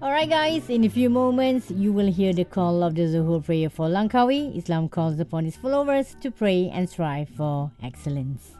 Alright, guys, in a few moments, you will hear the call of the Zuhur prayer for Langkawi. Islam calls upon its followers to pray and strive for excellence.